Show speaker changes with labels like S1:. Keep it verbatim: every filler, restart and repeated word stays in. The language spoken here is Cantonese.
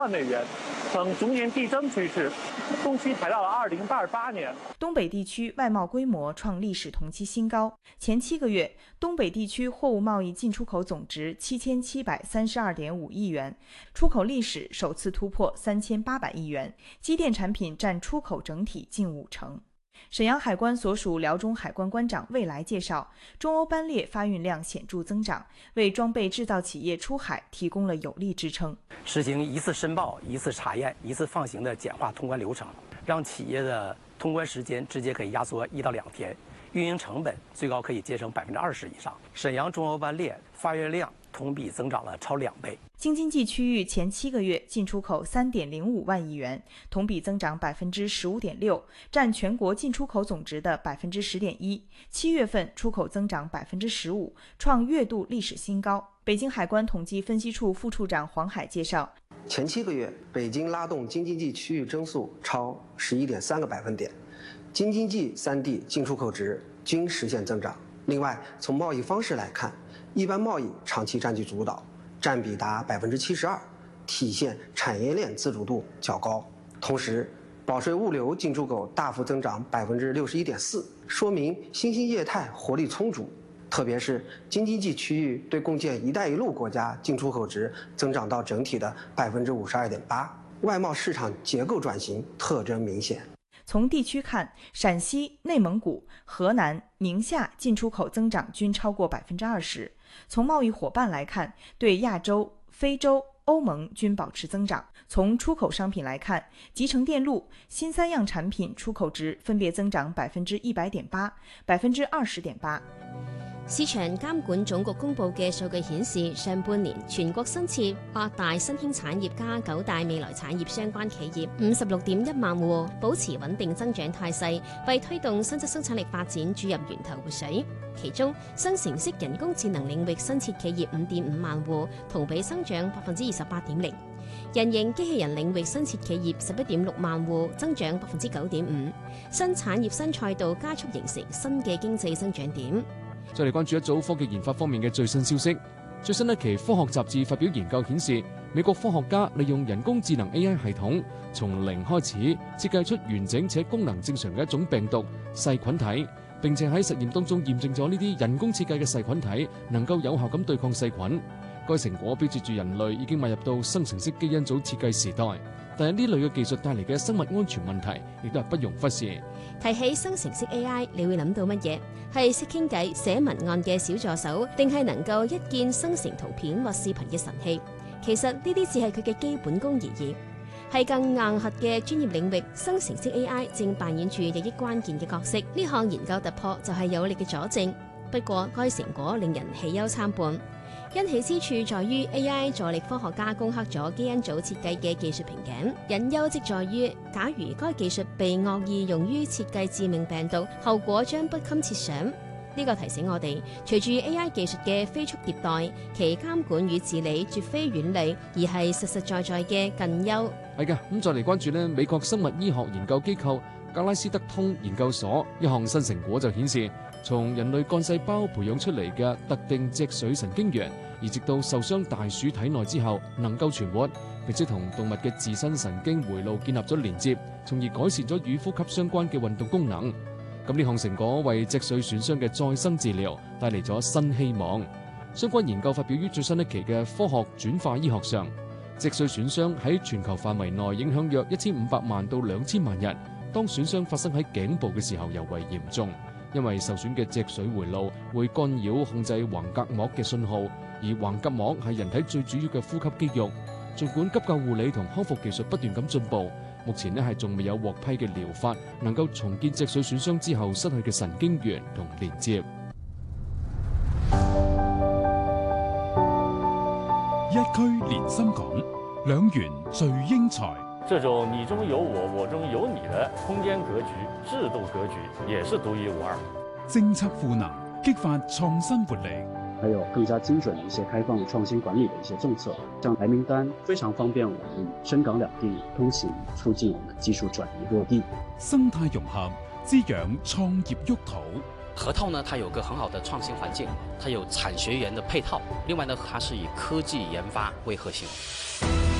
S1: 万美元，呈逐年递增趋势，中期排到了二零二八年。
S2: 东北地区外贸规模创历史同期新高，前七个月，东北地区货物贸易进出口总值七千七百三十二点五亿元，出口历史首次突破三千八百亿元，机电产品占出口整体近五成。沈阳海关所属辽中海关关长魏来介绍，中欧班列发运量显著增长，为装备制造企业出海提供了有力支撑。
S3: 实行一次申报、一次查验、一次放行的简化通关流程，让企业的通关时间直接可以压缩一到两天，运营成本最高可以节省百分之二十以上。沈阳中欧班列发运量同比增长了超两倍。
S2: 京津冀区域前七个月进出口三点零五万亿元，同比增长百分之十五点六，占全国进出口总值的百分之十点一。七月份出口增长百分之十五，创月度历史新高。北京海关统计分析处副处长黄海介绍，
S4: 前七个月，北京拉动京津冀区域增速超十一点三个百分点，京津冀三地进出口值均实现增长。另外，从贸易方式来看，一般贸易长期占据主导，占比达百分之七十二，体现产业链自主度较高。同时，保税物流进出口大幅增长百分之六十一点四，说明新兴业态活力充足。特别是京津冀区域对共建“一带一路”国家进出口值增长到整体的百分之五十二点八，外贸市场结构转型特征明显。
S2: 从地区看，陕西、内蒙古、河南、宁夏进出口增长均超过百分之二十。从贸易伙伴来看，对亚洲、非洲、欧盟均保持增长。从出口商品来看，集成电路、新三样产品出口值分別增長百分之一百點八、百分之二十點八。
S5: 市場監管總局公布嘅數據顯示，上半年全國新設八大新興產業加九大未來產業相關企業五十六點一萬戶，保持穩定增長態勢，為推動新質生產力發展注入源頭活水。其中，生成式人工智能領域新設企業五點五萬戶，同比增長百分之二十八點零。人形機器人領域新設企業十一點六萬戶，增長百分之九點五。新產業新賽道加速形成新嘅經濟增長點。
S6: 再嚟關注一組科技研發方面嘅最新消息。最新一期科學雜誌發表研究顯示，美國科學家利用人工智能 A I 系統，從零開始設計出完整且功能正常嘅一種病毒細菌體，並且喺實驗當中驗證咗呢啲人工設計嘅細菌體能夠有效咁對抗細菌。該成果標誌住人類已經邁入到生成式基因組設計時代，但係呢類嘅技術帶嚟嘅生物安全問題，亦都係不容忽視。
S5: 提起生成式 A I， 你會諗到乜嘢？係識傾偈、寫文案嘅小助手，定係能夠一鍵生成圖片或視頻嘅神器？其實呢啲只係佢嘅基本功而已。係更硬核嘅專業領域，生成式 A I 正扮演住日益關鍵嘅角色。呢項研究突破就係有力嘅佐證。不過，該成果令人喜憂參半。欣喜之處在於 A I 助力科學家攻克咗基因組設計嘅技術瓶頸，隱憂即在於，假如該技術被惡意用於設計致命病毒，後果將不堪設想。呢個提醒我哋，隨住 A I 技術嘅飛速迭代，其監管與治理絕非遠離，而係實實在在嘅近憂。
S6: 係嘅，咁再嚟關注呢美國生物醫學研究機構格拉斯德通研究所一項新成果就顯示，從人類幹細胞培養出嚟嘅特定脊髓神經元，移植到受傷大鼠體內之後能夠存活，並且同動物嘅自身神經回路建立咗連接，從而改善咗與呼吸相關嘅運動功能。咁呢項成果為脊髓損傷嘅再生治療帶嚟咗新希望。相關研究發表於最新一期嘅《科學轉化醫學》上。脊髓損傷喺全球範圍內影響約一千五百萬到兩千萬人。當損傷發生喺頸部嘅時候尤為嚴重，因為受損嘅脊髓回路會干擾控制橫膈膜嘅信號，而橫膈膜係人體最主要嘅呼吸肌肉。儘管急救護理同康復技術不斷咁進步，目前呢係仲未有獲批嘅療法能夠重建脊髓損傷之後失去嘅神經元同連接。
S7: 一區連心港，兩元聚英才。
S1: 這種你中有我，我中有你的空間格局、制度格局，也是獨一無二。
S7: 政策賦能，激發創新活力。
S8: 還有更加精準的一些開放創新管理的一些政策，像白名單非常方便我們深港兩地通行，促進我們技術轉移落地。
S7: 生態融合，滋養創業沃土。
S9: 河套呢，它有個很好的創新環境，它有產學研的配套，另外呢，它是以科技研發為核心。